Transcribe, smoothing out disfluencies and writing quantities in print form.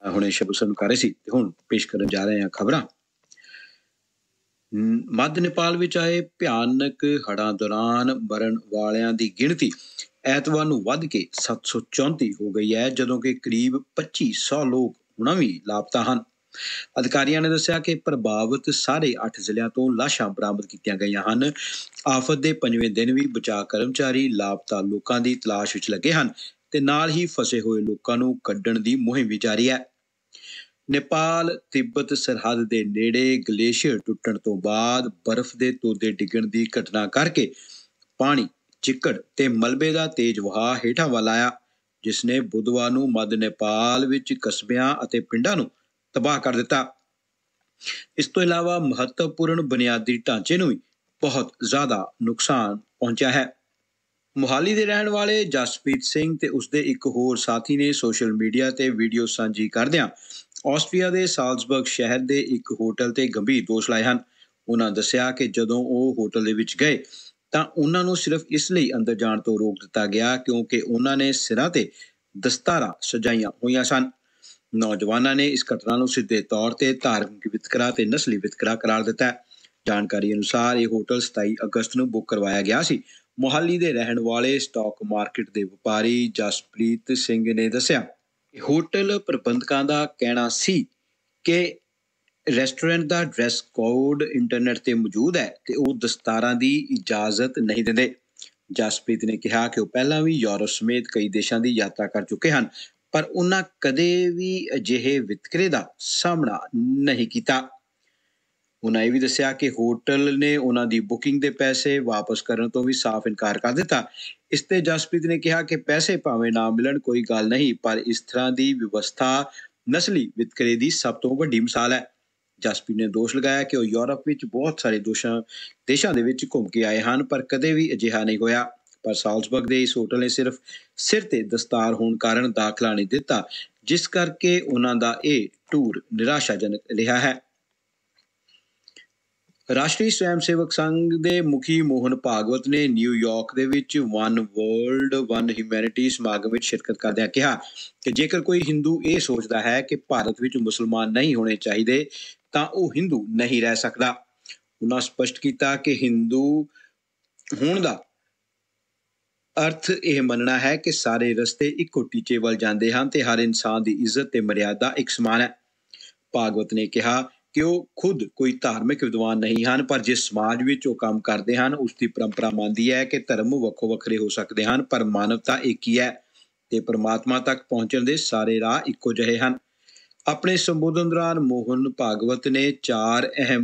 ਹੁਣੇ ਸ਼ਬਦ ਸੁਣ ਕਰ ਰਹੇ ਸੀ ਤੇ ਹੁਣ ਪੇਸ਼ ਕਰਨ ਜਾ ਰਹੇ ਹਾਂ ਖਬਰਾਂ। ਮੱਧ ਨੇਪਾਲ ਵਿੱਚ ਆਏ ਭਿਆਨਕ ਹੜ੍ਹਾਂ ਦੌਰਾਨ ਮਰਨ ਵਾਲਿਆਂ ਦੀ ਗਿਣਤੀ ਐਤਵਾਰ ਨੂੰ ਵੱਧ ਕੇ 734 ਹੋ ਗਈ ਹੈ, ਜਦੋਂ ਕਿ ਕਰੀਬ 2500 ਲੋਕ ਹੁਣ ਵੀ ਲਾਪਤਾ ਹਨ। ਅਧਿਕਾਰੀਆਂ ਨੇ ਦੱਸਿਆ ਕਿ ਪ੍ਰਭਾਵਿਤ ਸਾਰੇ 8 ਜ਼ਿਲ੍ਹਿਆਂ ਤੋਂ ਲਾਸ਼ਾਂ ਬਰਾਮਦ ਕੀਤੀਆਂ ਗਈਆਂ ਹਨ। ਆਫਤ ਦੇ 5ਵੇਂ ਦਿਨ ਵੀ ਬਚਾਅ ਕਰਮਚਾਰੀ ਲਾਪਤਾ ਲੋਕਾਂ ਦੀ ਤਲਾਸ਼ ਵਿੱਚ ਲੱਗੇ ਹਨ ਤੇ ਨਾਲ ਹੀ ਫਸੇ ਹੋਏ ਲੋਕਾਂ ਨੂੰ ਕੱਢਣ ਦੀ ਮੁਹਿੰਮ ਵੀ ਜਾਰੀ ਹੈ। ਨੇਪਾਲ ਤਿੱਬਤ ਸਰਹੱਦ ਦੇ ਨੇੜੇ ਗਲੇਸ਼ੀਅਰ ਟੁੱਟਣ ਤੋਂ ਬਾਅਦ ਬਰਫ਼ ਦੇ ਤੋਦੇ ਡਿੱਗਣ ਦੀ ਘਟਨਾ ਕਰਕੇ ਪਾਣੀ, ਚਿੱਕੜ ਤੇ ਮਲਬੇ ਦਾ ਤੇਜ਼ ਵਹਾਅ ਹੇਠਾਂ ਵੱਲ ਆਇਆ, ਜਿਸ ਨੇ ਬੁੱਧਵਾਰ ਨੂੰ ਮੱਧ ਨੇਪਾਲ ਵਿੱਚ ਕਸਬਿਆਂ ਅਤੇ ਪਿੰਡਾਂ ਨੂੰ ਤਬਾਹ ਕਰ ਦਿੱਤਾ। ਇਸ ਤੋਂ ਇਲਾਵਾ ਮਹੱਤਵਪੂਰਨ ਬੁਨਿਆਦੀ ਢਾਂਚੇ ਨੂੰ ਵੀ ਬਹੁਤ ਜ਼ਿਆਦਾ ਨੁਕਸਾਨ ਪਹੁੰਚਿਆ ਹੈ। ਮੁਹਾਲੀ ਦੇ ਰਹਿਣ ਵਾਲੇ ਜਸਪ੍ਰੀਤ ਸਿੰਘ ਤੇ ਉਸਦੇ ਇੱਕ ਹੋਰ ਸਾਥੀ ਨੇ ਸੋਸ਼ਲ ਮੀਡੀਆ ਤੇ ਵੀਡੀਓ ਸਾਂਝੀ ਕਰਦਿਆਂ ਆਸਟਰੀਆ ਦੇ ਸਾਲਜ਼ਬਰਗ ਸ਼ਹਿਰ ਦੇ ਇੱਕ ਹੋਟਲ ਤੇ ਗੰਭੀਰ ਦੋਸ਼ ਲਾਏ ਹਨ। ਉਹਨਾਂ ਦੱਸਿਆ ਕਿ ਜਦੋਂ ਉਹ ਹੋਟਲ ਦੇ ਵਿੱਚ ਗਏ ਤਾਂ ਉਹਨਾਂ ਨੂੰ ਸਿਰਫ ਇਸ ਲਈ ਅੰਦਰ ਜਾਣ ਤੋਂ ਰੋਕ ਦਿੱਤਾ ਗਿਆ ਕਿਉਂਕਿ ਉਹਨਾਂ ਨੇ ਸਿਰਾਂ ਤੇ ਦਸਤਾਰਾਂ ਸਜਾਈਆਂ ਹੋਈਆਂ ਸਨ। ਨੌਜਵਾਨਾਂ ਨੇ ਇਸ ਘਟਨਾ ਨੂੰ ਸਿੱਧੇ ਤੌਰ ਤੇ ਧਾਰਮਿਕ ਵਿਤਕਰਾ ਤੇ ਨਸਲੀ ਵਿਤਕਰਾ ਕਰਾਰ ਦਿੱਤਾ ਹੈ। ਜਾਣਕਾਰੀ ਅਨੁਸਾਰ ਇਹ ਹੋਟਲ 27 ਅਗਸਤ ਨੂੰ ਬੁੱਕ ਕਰਵਾਇਆ ਗਿਆ ਸੀ। ਮੁਹਾਲੀ ਦੇ ਰਹਿਣ ਵਾਲੇ ਸਟਾਕ ਮਾਰਕੀਟ ਦੇ ਵਪਾਰੀ ਜਸਪ੍ਰੀਤ ਸਿੰਘ ਨੇ ਦੱਸਿਆ, ਹੋਟਲ ਪ੍ਰਬੰਧਕਾਂ ਦਾ ਕਹਿਣਾ ਸੀ ਕਿ ਰੈਸਟੋਰੈਂਟ ਦਾ ਡਰੈਸ ਕੋਡ ਇੰਟਰਨੈਟ ਤੇ ਮੌਜੂਦ ਹੈ ਤੇ ਉਹ ਦਸਤਾਰਾਂ ਦੀ ਇਜਾਜ਼ਤ ਨਹੀਂ ਦਿੰਦੇ। ਜਸਪ੍ਰੀਤ ਨੇ ਕਿਹਾ ਕਿ ਉਹ ਪਹਿਲਾਂ ਵੀ ਯੂਰਪ ਸਮੇਤ ਕਈ ਦੇਸ਼ਾਂ ਦੀ ਯਾਤਰਾ ਕਰ ਚੁੱਕੇ ਹਨ, ਪਰ ਉਹਨਾਂ ਕਦੇ ਵੀ ਅਜਿਹੇ ਵਿਤਕਰੇ ਦਾ ਸਾਹਮਣਾ ਨਹੀਂ ਕੀਤਾ। ਉਹਨਾਂ ਇਹ ਵੀ ਦੱਸਿਆ ਕਿ ਹੋਟਲ ਨੇ ਉਹਨਾਂ ਦੀ ਬੁਕਿੰਗ ਦੇ ਪੈਸੇ ਵਾਪਸ ਕਰਨ ਤੋਂ ਵੀ ਸਾਫ਼ ਇਨਕਾਰ ਕਰ ਦਿੱਤਾ। ਇਸ ਤੇ ਜਸਪ੍ਰੀਤ ਨੇ ਕਿਹਾ ਕਿ ਪੈਸੇ ਭਾਵੇਂ ਨਾ ਮਿਲਣ ਕੋਈ ਗੱਲ ਨਹੀਂ, ਪਰ ਇਸ ਤਰ੍ਹਾਂ ਦੀ ਵਿਵਸਥਾ ਨਸਲੀ ਵਿਤਕਰੇ ਦੀ ਸਭ ਤੋਂ ਵੱਡੀ ਮਿਸਾਲ ਹੈ। ਜਸਪ੍ਰੀਤ ਨੇ ਦੋਸ਼ ਲਗਾਇਆ ਕਿ ਉਹ ਯੂਰਪ ਵਿੱਚ ਬਹੁਤ ਸਾਰੇ ਦੇਸ਼ਾਂ ਦੇ ਵਿੱਚ ਘੁੰਮ ਕੇ ਆਏ ਹਨ, ਪਰ ਕਦੇ ਵੀ ਅਜਿਹਾ ਨਹੀਂ ਹੋਇਆ। ਪਰ ਸਾਲਜ਼ਬਰਗ ਦੇ ਇਸ ਹੋਟਲ ਨੇ ਸਿਰਫ ਸਿਰ ਤੇ ਦਸਤਾਰ ਹੋਣ ਕਾਰਨ ਦਾਖਲਾ ਨਹੀਂ ਦਿੱਤਾ, ਜਿਸ ਕਰਕੇ ਉਹਨਾਂ ਦਾ ਇਹ ਟੂਰ ਨਿਰਾਸ਼ਾਜਨਕ ਰਿਹਾ ਹੈ। ਰਾਸ਼ਟਰੀ ਸਵੈਮ ਸੇਵਕ ਸੰਘ ਦੇ ਮੁਖੀ ਮੋਹਨ ਭਾਗਵਤ ਨੇ ਨਿਊਯਾਰਕ ਦੇ ਵਿੱਚ ਵਨ ਵਰਲਡ ਵਨ ਹਿਊਮੈਨਿਟੀ ਸਮਾਗਮ ਵਿੱਚ ਸ਼ਿਰਕਤ ਕਰਦਿਆਂ ਕਿਹਾ ਕਿ ਜੇਕਰ ਕੋਈ ਹਿੰਦੂ ਇਹ ਸੋਚਦਾ ਹੈ ਕਿ ਭਾਰਤ ਵਿੱਚ ਮੁਸਲਮਾਨ ਨਹੀਂ ਹੋਣੇ ਚਾਹੀਦੇ ਤਾਂ ਉਹ ਹਿੰਦੂ ਨਹੀਂ ਰਹਿ ਸਕਦਾ। ਉਹਨਾਂ ਸਪਸ਼ਟ ਕੀਤਾ ਕਿ ਹਿੰਦੂ ਹੋਣ ਦਾ ਅਰਥ ਇਹ ਮੰਨਣਾ ਹੈ ਕਿ ਸਾਰੇ ਰਸਤੇ ਇੱਕੋ ਟੀਚੇ ਵੱਲ ਜਾਂਦੇ ਹਨ ਤੇ ਹਰ ਇਨਸਾਨ ਦੀ ਇੱਜ਼ਤ ਤੇ ਮਰਿਆਦਾ ਇੱਕ ਸਮਾਨ ਹੈ। ਭਾਗਵਤ ਨੇ ਕਿਹਾ ਕਿ ਉਹ ਖੁਦ ਕੋਈ ਧਾਰਮਿਕ ਵਿਦਵਾਨ ਨਹੀਂ ਹਨ, ਪਰ ਜਿਸ ਸਮਾਜ ਵਿੱਚ ਉਹ ਕੰਮ ਕਰਦੇ ਹਨ ਉਸ ਦੀ ਪਰੰਪਰਾ ਮੰਨਦੀ ਹੈ ਕਿ ਧਰਮ ਵੱਖੋ ਵੱਖਰੇ ਹੋ ਸਕਦੇ ਹਨ, ਪਰ ਮਾਨਵਤਾ ਇੱਕ ਹੀ ਹੈ ਤੇ ਪਰਮਾਤਮਾ ਤੱਕ ਪਹੁੰਚਣ ਦੇ ਸਾਰੇ ਰਾਹ ਇੱਕੋ ਜਿਹੇ ਹਨ। ਆਪਣੇ ਸੰਬੋਧਨ ਦੌਰਾਨ ਮੋਹਨ ਭਾਗਵਤ ਨੇ 4 ਅਹਿਮ